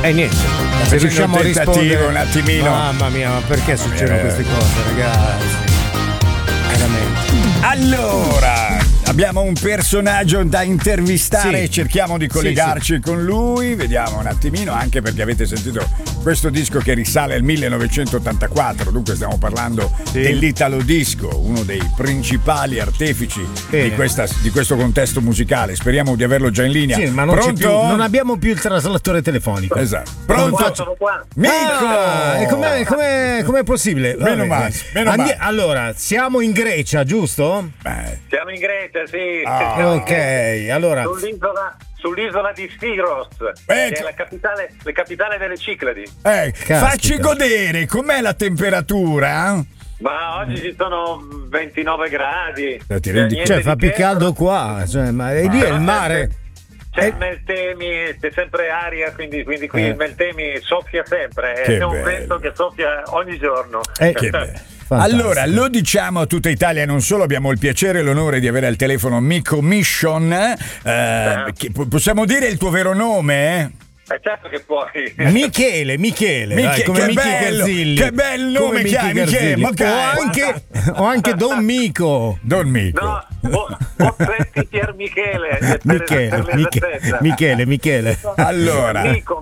niente. Se riusciamo a rispondere un attimino. Mamma mia, ma perché succedono queste cose, ragazzi? Veramente. Allora, abbiamo un personaggio da intervistare, Sì. cerchiamo di collegarci con lui, vediamo un attimino, anche perché avete sentito questo disco che risale al 1984, dunque stiamo parlando dell'Italo Disco, uno dei principali artefici di questo contesto musicale. Speriamo di averlo già in linea. Sì, ma non abbiamo più il traslatore telefonico. Esatto. Pronto? Sono qua. Mico! E com'è possibile? Meno male. Allora, siamo in Grecia, giusto? Siamo in Grecia, sì. Ok, allora. Sull'isola di Sfiros, che è la capitale delle Cicladi. Facci godere, com'è la temperatura? Ma oggi ci sono 29 gradi. Ti rendi Cioè, fa più caldo qua, ma lì è il mare. C'è il Meltemi, c'è sempre aria, quindi qui il Meltemi soffia sempre. È un vento che soffia ogni giorno. Che bello. Allora, lo diciamo a tutta Italia, non solo abbiamo il piacere e l'onore di avere al telefono Mico Mission. Possiamo dire il tuo vero nome? Certo che puoi. Michele, dai, come Michi Garzilli. Che bel nome che hai, Michele. O anche Don Mico. Don Mico. No, Bozzetti Pier Michele. Michele. Allora,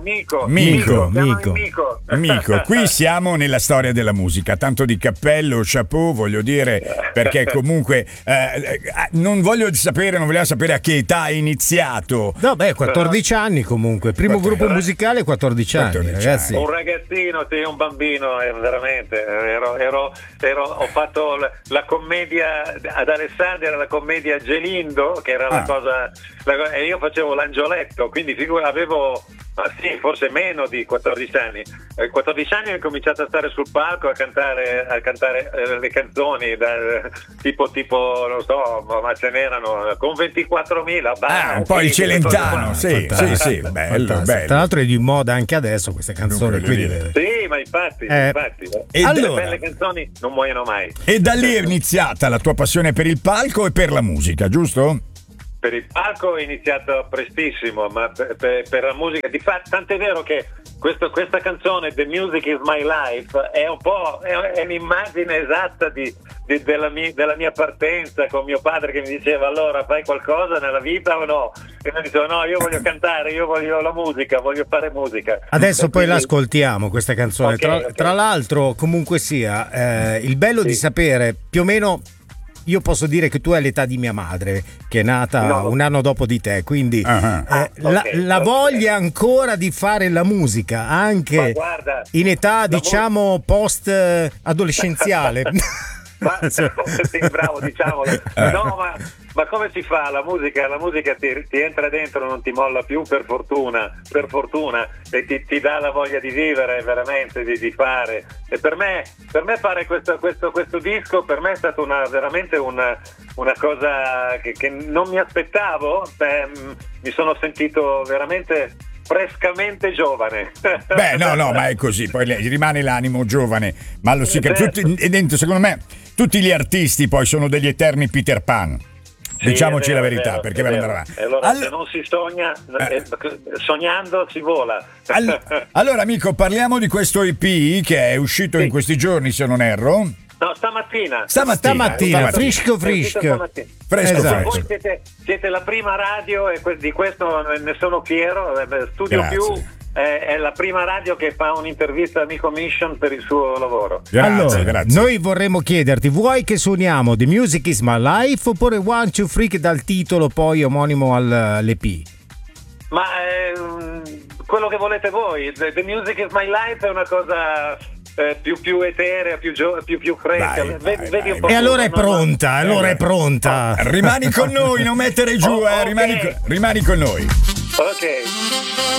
Mico, qui siamo nella storia della musica, tanto di cappello, chapeau, voglio dire, perché comunque non vogliamo sapere a che età hai iniziato. No, 14 anni comunque, primo gruppo musicale 14 anni, ragazzi. Un ragazzino, sei un bambino, veramente. Ho fatto la commedia ad Alessandria, era la commedia Gelindo, che era la cosa, e io facevo l'angioletto, quindi avevo forse meno di 14 anni. 14 anni ho cominciato a stare sul palco a cantare le canzoni, tipo non so, ma ce n'erano con 24.000. Un po' il Celentano, sì, bello. Tra l'altro è di moda anche adesso queste canzoni. Sì, ma infatti. E allora, le belle canzoni non muoiono mai. E da lì è iniziata la tua passione per il palco e per la musica, giusto? Per il palco è iniziato prestissimo, ma per la musica, tant'è vero che questa canzone The Music Is My Life è un po' è un'immagine esatta della mia partenza con mio padre, che mi diceva: allora fai qualcosa nella vita o no? E mi dicevo: no, io voglio cantare, io voglio la musica, voglio fare musica. Adesso poi l'ascoltiamo questa canzone. Tra l'altro, comunque sia, il bello di sapere più o meno. Io posso dire che tu hai l'età di mia madre, che è nata un anno dopo di te, quindi la voglia ancora di fare la musica, anche in età diciamo post adolescenziale. Sì, bravo, diciamolo. No, ma come si fa? La musica ti entra dentro, non ti molla più, per fortuna, e ti dà la voglia di vivere, veramente, di fare. E per me fare questo disco, per me è stata veramente una cosa che non mi aspettavo. Mi sono sentito veramente frescamente giovane. No, ma è così, poi rimane l'animo giovane, ma lo si capisce. E dentro, secondo me, tutti gli artisti poi sono degli eterni Peter Pan. Sì, diciamoci la verità, perché per andare avanti. Allora, se non si sogna, sognando si vola. Allora, amico, parliamo di questo EP che è uscito in questi giorni, se non erro. No, stamattina, fresco. Esatto. Voi siete la prima radio e di questo ne sono fiero. Studio Grazie. Più è la prima radio che fa un'intervista a Mico Mission per il suo lavoro. Grazie. Noi vorremmo chiederti: vuoi che suoniamo The Music Is My Life oppure One Two Freak dal titolo poi omonimo all'EP? Ma quello che volete voi. The Music Is My Life è una cosa più eterea, più fresca. Vedi un po'. E allora è pronta. Rimani con noi, non mettere giù, Okay. rimani con noi. Ok.